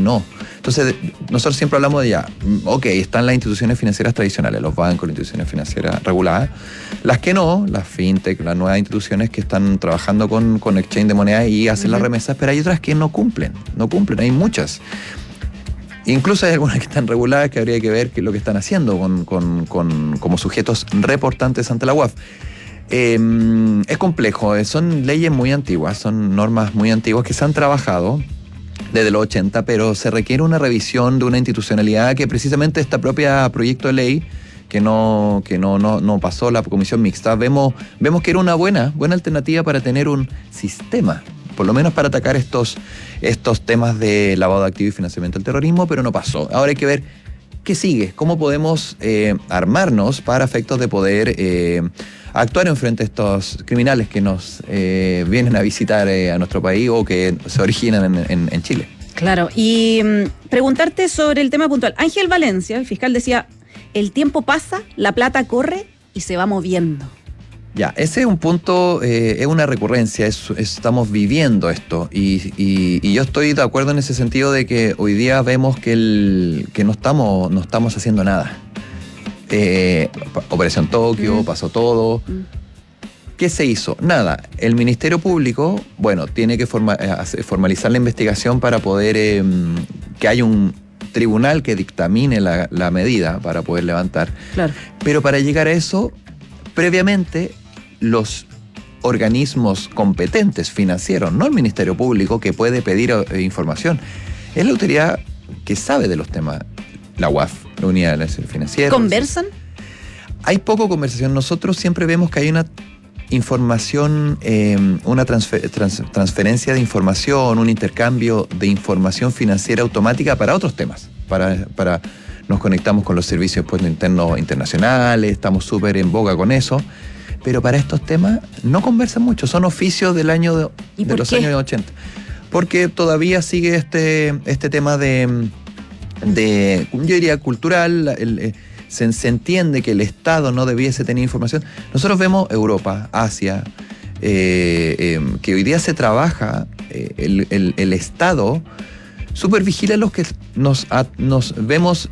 no. Entonces, nosotros siempre hablamos de están las instituciones financieras tradicionales, los bancos, las instituciones financieras reguladas. Las que no, las fintech, las nuevas instituciones que están trabajando con exchange de moneda y hacen las remesas, pero hay otras que no cumplen, hay muchas. Incluso hay algunas que están reguladas que habría que ver qué es lo que están haciendo como sujetos reportantes ante la UAF. Es complejo, son leyes muy antiguas, son normas muy antiguas que se han trabajado desde los 80, pero se requiere una revisión de una institucionalidad que precisamente este propio proyecto de ley que no pasó la comisión mixta, vemos que era una buena alternativa para tener un sistema, por lo menos para atacar estos temas de lavado de activos y financiamiento del terrorismo, pero no pasó. Ahora hay que ver qué sigue, cómo podemos armarnos para efectos de poder actuar en frente a estos criminales que nos vienen a visitar a nuestro país o que se originan en Chile. Claro, y preguntarte sobre el tema puntual. Ángel Valencia, el fiscal, decía, el tiempo pasa, la plata corre y se va moviendo. Ya, ese es un punto, es una recurrencia, estamos viviendo esto y yo estoy de acuerdo en ese sentido de que hoy día vemos que no estamos haciendo nada. Operación Tokio, pasó todo. ¿Qué se hizo? Nada. El Ministerio Público, tiene que formalizar la investigación para poder que haya un tribunal que dictamine la medida para poder levantar. Claro. Pero para llegar a eso, previamente, los organismos competentes financieros, no el Ministerio Público, que puede pedir información, es la autoridad que sabe de los temas, la UAF, la Unidad de Análisis Financiero. ¿Conversan? Hay poco conversación. Nosotros siempre vemos que hay una información, una transferencia de información, un intercambio de información financiera automática para otros temas. Nos conectamos con los servicios de impuestos internos internacionales, estamos súper en boga con eso, pero para estos temas no conversan mucho, son oficios del año de los años 80. Porque todavía sigue este tema de yo diría cultural, se entiende que el Estado no debiese tener información. Nosotros vemos Europa, Asia, que hoy día se trabaja, el Estado supervigila a los que nos vemos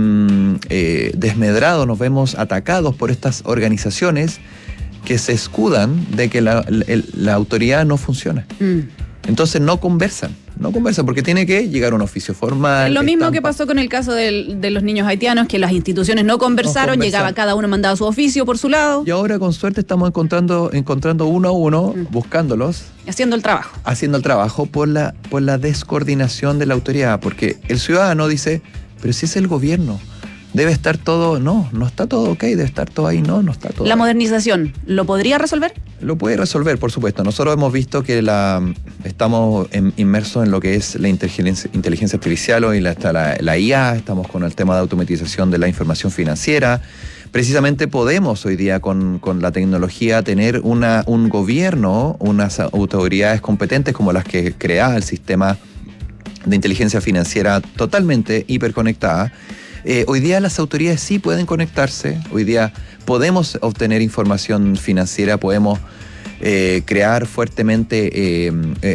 desmedrados, nos vemos atacados por estas organizaciones que se escudan de que la autoridad no funciona. Entonces no conversan porque tiene que llegar un oficio formal. Lo mismo que pasó con el caso de los niños haitianos, que las instituciones no conversaron, llegaba cada uno mandaba su oficio por su lado. Y ahora con suerte estamos encontrando uno a uno, buscándolos. Haciendo el trabajo. Por la descoordinación de la autoridad, porque el ciudadano dice, pero si es el gobierno, debe estar todo, no está todo ok, debe estar todo ahí, no está todo. ¿La modernización lo podría resolver? Lo puede resolver, por supuesto. Nosotros hemos visto que estamos inmersos en lo que es la inteligencia artificial y la IA, estamos con el tema de automatización de la información financiera. Precisamente podemos hoy día con la tecnología tener un gobierno, unas autoridades competentes como las que crea el sistema de inteligencia financiera totalmente hiperconectada. Hoy día las autoridades sí pueden conectarse, hoy día podemos obtener información financiera, podemos crear fuertemente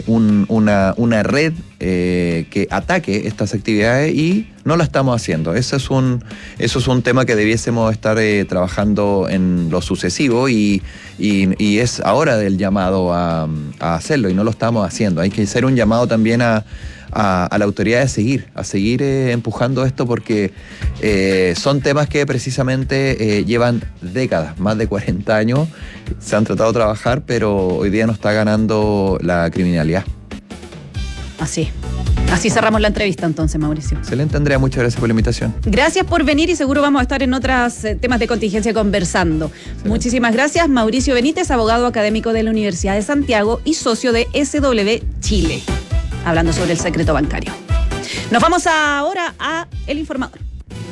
una red que ataque estas actividades y no la estamos haciendo. Eso es un tema que debiésemos estar trabajando en lo sucesivo y es ahora del llamado a hacerlo y no lo estamos haciendo. Hay que hacer un llamado también a la autoridad a seguir empujando esto porque son temas que precisamente llevan décadas, más de 40 años, se han tratado de trabajar, pero hoy día no está ganando la criminalidad. Así cerramos la entrevista entonces, Mauricio. Excelente, Andrea, muchas gracias por la invitación. Gracias por venir y seguro vamos a estar en otros temas de contingencia conversando. Excelente. Muchísimas gracias, Mauricio Benítez, abogado académico de la Universidad de Santiago y socio de SW Chile, hablando sobre el secreto bancario. Nos vamos ahora a El Informador.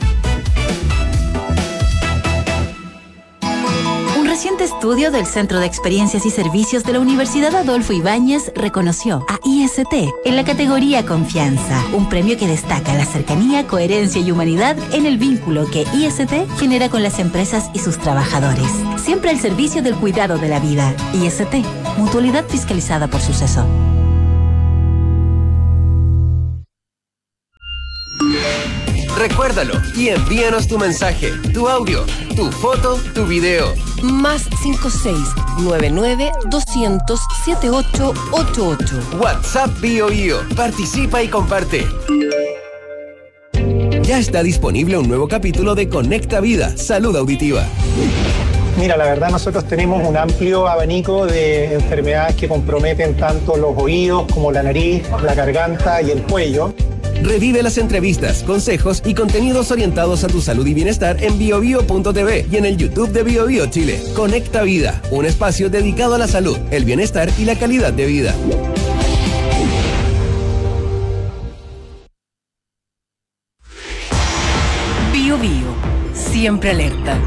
Un reciente estudio del Centro de Experiencias y Servicios de la Universidad Adolfo Ibáñez reconoció a IST en la categoría Confianza, un premio que destaca la cercanía, coherencia y humanidad en el vínculo que IST genera con las empresas y sus trabajadores. Siempre al servicio del cuidado de la vida. IST, mutualidad fiscalizada por Suceso. Recuérdalo y envíanos tu mensaje, tu audio, tu foto, tu video. Más 56-99-200-7888. WhatsApp BioBio. Participa y comparte. Ya está disponible un nuevo capítulo de Conecta Vida, Salud Auditiva. Mira, la verdad nosotros tenemos un amplio abanico de enfermedades que comprometen tanto los oídos como la nariz, la garganta y el cuello. Revive las entrevistas, consejos y contenidos orientados a tu salud y bienestar en biobio.tv y en el YouTube de BioBio Chile. Conecta Vida, un espacio dedicado a la salud, el bienestar y la calidad de vida. BioBio, siempre alerta.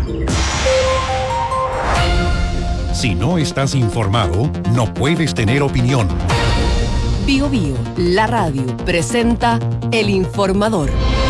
Si no estás informado, no puedes tener opinión. BioBio, la radio, presenta El Informador.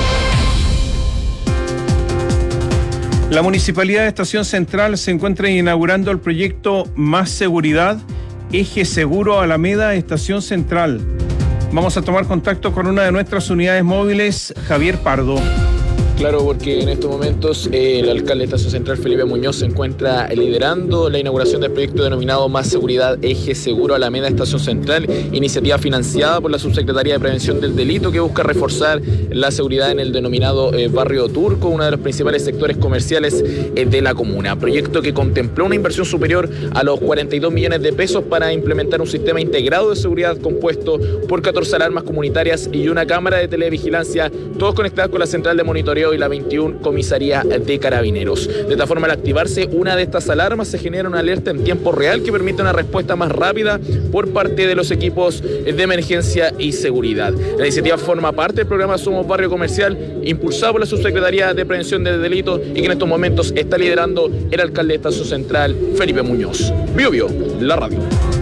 La Municipalidad de Estación Central se encuentra inaugurando el proyecto Más Seguridad, Eje Seguro Alameda Estación Central. Vamos a tomar contacto con una de nuestras unidades móviles, Javier Pardo. Claro, porque en estos momentos el alcalde de Estación Central, Felipe Muñoz, se encuentra liderando la inauguración del proyecto denominado Más Seguridad, Eje Seguro Alameda Estación Central, iniciativa financiada por la Subsecretaría de Prevención del Delito que busca reforzar la seguridad en el denominado Barrio Turco, uno de los principales sectores comerciales de la comuna. Proyecto que contempló una inversión superior a los 42 millones de pesos para implementar un sistema integrado de seguridad compuesto por 14 alarmas comunitarias y una cámara de televigilancia, todos conectados con la central de monitoreo y la 21 comisaría de Carabineros. De esta forma, al activarse una de estas alarmas, se genera una alerta en tiempo real que permite una respuesta más rápida por parte de los equipos de emergencia y seguridad. La iniciativa forma parte del programa Somos Barrio Comercial, impulsado por la Subsecretaría de Prevención del Delito y que en estos momentos está liderando el alcalde de Estación Central, Felipe Muñoz. BioBio, la radio.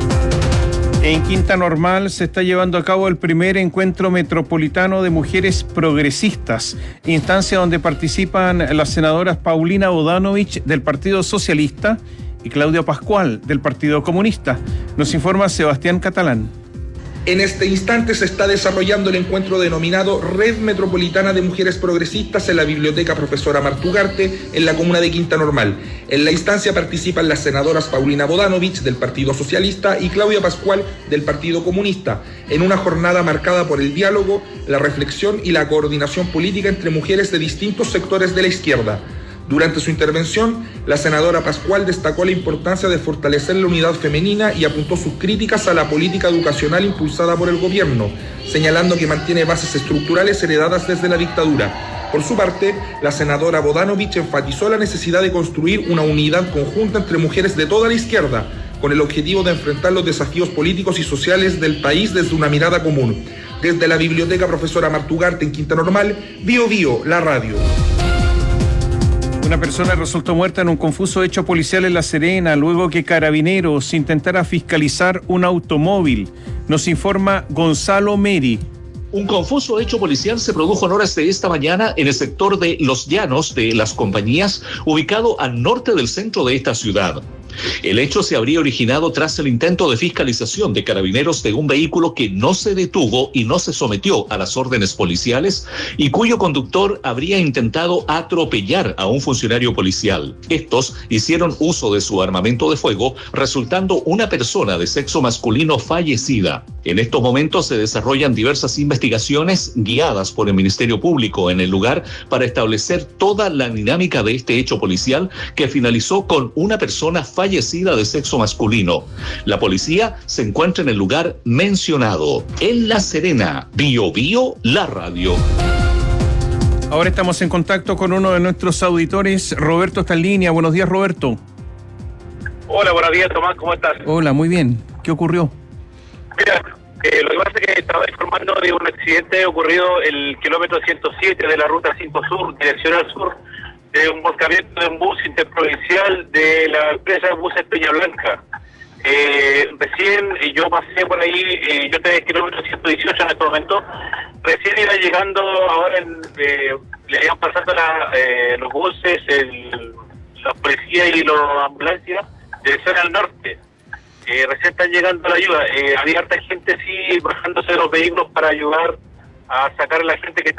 En Quinta Normal se está llevando a cabo el primer encuentro metropolitano de mujeres progresistas, instancia donde participan las senadoras Paulina Bodanovich del Partido Socialista y Claudia Pascual del Partido Comunista. Nos informa Sebastián Catalán. En este instante se está desarrollando el encuentro denominado Red Metropolitana de Mujeres Progresistas en la Biblioteca Profesora Martugarte, en la comuna de Quinta Normal. En la instancia participan las senadoras Paulina Bodanovich del Partido Socialista y Claudia Pascual del Partido Comunista, en una jornada marcada por el diálogo, la reflexión y la coordinación política entre mujeres de distintos sectores de la izquierda. Durante su intervención, la senadora Pascual destacó la importancia de fortalecer la unidad femenina y apuntó sus críticas a la política educacional impulsada por el gobierno, señalando que mantiene bases estructurales heredadas desde la dictadura. Por su parte, la senadora Bodanovich enfatizó la necesidad de construir una unidad conjunta entre mujeres de toda la izquierda, con el objetivo de enfrentar los desafíos políticos y sociales del país desde una mirada común. Desde la Biblioteca Profesora Martugarte en Quinta Normal, BioBio, la radio. Una persona resultó muerta en un confuso hecho policial en La Serena, luego que Carabineros intentara fiscalizar un automóvil. Nos informa Gonzalo Meri. Un confuso hecho policial se produjo en horas de esta mañana en el sector de Los Llanos de Las Compañías, ubicado al norte del centro de esta ciudad. El hecho se habría originado tras el intento de fiscalización de Carabineros de un vehículo que no se detuvo y no se sometió a las órdenes policiales y cuyo conductor habría intentado atropellar a un funcionario policial. Estos hicieron uso de su armamento de fuego, resultando una persona de sexo masculino fallecida. En estos momentos se desarrollan diversas investigaciones guiadas por el Ministerio Público en el lugar para establecer toda la dinámica de este hecho policial que finalizó con una persona fallecida de sexo masculino. La policía se encuentra en el lugar mencionado. En La Serena, BioBio, la radio. Ahora estamos en contacto con uno de nuestros auditores, Roberto está en línea. Buenos días, Roberto. Hola, buenos días, Tomás, ¿cómo estás? Hola, muy bien. ¿Qué ocurrió? Mira, lo que pasa es que estaba informando de un accidente ocurrido el kilómetro 107 de la ruta 5 Sur, dirección al sur, de un volcamiento de un bus interprovincial de la empresa Buses Peña Blanca. Recién yo pasé por ahí, yo estoy en el kilómetro 118 en este momento, recién iba llegando ahora, le iban pasando los buses, la policía y las ambulancias, dirección al norte. Recién están llegando la ayuda. Había harta gente, sí, bajándose de los vehículos para ayudar a sacar a la gente que